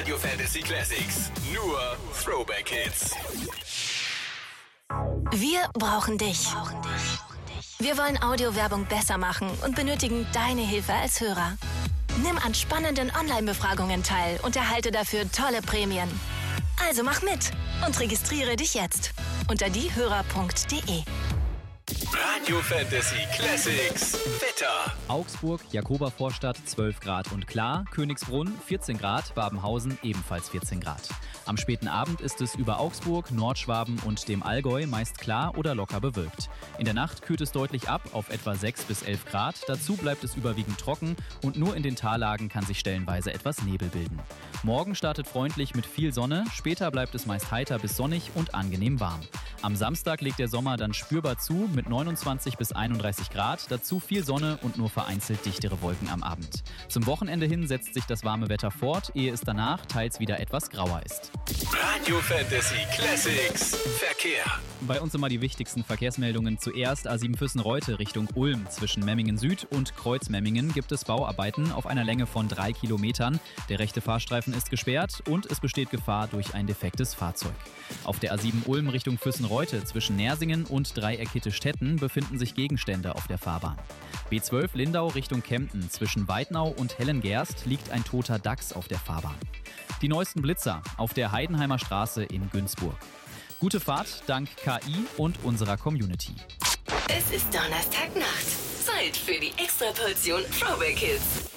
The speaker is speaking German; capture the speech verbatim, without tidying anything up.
Radio Fantasy Classics. Nur Throwback Hits. Wir brauchen dich. Wir wollen Audiowerbung besser machen und benötigen deine Hilfe als Hörer. Nimm an spannenden Online-Befragungen teil und erhalte dafür tolle Prämien. Also mach mit und registriere dich jetzt unter diehörer punkt de. Radio Fantasy Classics Wetter. Augsburg, Jakobervorstadt zwölf Grad und klar, Königsbrunn vierzehn Grad, Babenhausen ebenfalls vierzehn Grad. Am späten Abend ist es über Augsburg, Nordschwaben und dem Allgäu meist klar oder locker bewölkt. In der Nacht kühlt es deutlich ab auf etwa sechs bis elf Grad, dazu bleibt es überwiegend trocken und nur in den Tallagen kann sich stellenweise etwas Nebel bilden. Morgen startet freundlich mit viel Sonne, später bleibt es meist heiter bis sonnig und angenehm warm. Am Samstag legt der Sommer dann spürbar zu mit neunundzwanzig bis einunddreißig Grad, dazu viel Sonne und nur vereinzelt dichtere Wolken am Abend. Zum Wochenende hin setzt sich das warme Wetter fort, ehe es danach teils wieder etwas grauer ist. Radio Fantasy Classics Verkehr. Bei uns immer die wichtigsten Verkehrsmeldungen. Zuerst A sieben Füssen-Reute Richtung Ulm. Zwischen Memmingen Süd und Kreuz-Memmingen gibt es Bauarbeiten auf einer Länge von drei Kilometern. Der rechte Fahrstreifen ist gesperrt und es besteht Gefahr durch ein defektes Fahrzeug. Auf der A sieben Ulm Richtung Füssen-Reute zwischen Nersingen und Dreieckhitte-Stetten befinden sich Gegenstände auf der Fahrbahn. B zwölf Lindau Richtung Kempten. Zwischen Weidnau und Hellengerst liegt ein toter Dachs auf der Fahrbahn. Die neuesten Blitzer auf der Heidenheimer Straße in Günzburg. Gute Fahrt dank K I und unserer Community. Es ist Donnerstagnacht. Zeit für die Extraportion Throwback Hits.